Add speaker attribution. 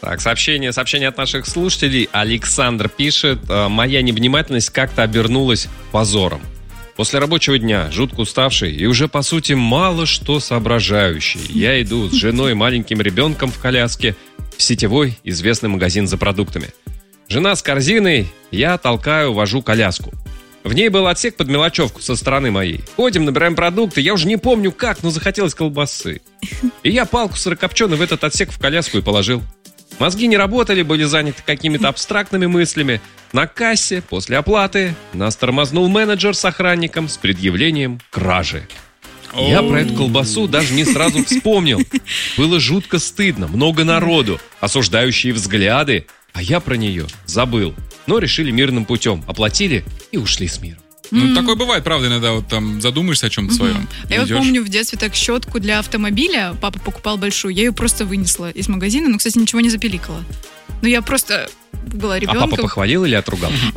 Speaker 1: Так, сообщение от наших слушателей. Александр пишет: моя невнимательность как-то обернулась позором. После рабочего дня, жутко уставший и уже, по сути, мало что соображающий, я иду с женой и маленьким ребенком в коляске в сетевой известный магазин за продуктами. Жена с корзиной, я толкаю, вожу коляску. В ней был отсек под мелочевку со стороны моей. Ходим, набираем продукты, я уже не помню как, но захотелось колбасы. И я палку сырокопченую в этот отсек в коляску и положил. Мозги не работали, были заняты какими-то абстрактными мыслями. На кассе, после оплаты, нас тормознул менеджер с охранником с предъявлением кражи. Я про эту колбасу даже не сразу вспомнил. Было жутко стыдно, много народу, осуждающие взгляды, а я про нее забыл. Но решили мирным путем, оплатили и ушли с миром.
Speaker 2: Ну, такое бывает, правда, иногда вот там задумаешься о чем-то своем.
Speaker 3: Я вот помню в детстве так щетку для автомобиля, папа покупал большую, я ее просто вынесла из магазина, но, кстати, ничего не запиликала. Но я просто была ребенком.
Speaker 1: А папа похвалил или отругал?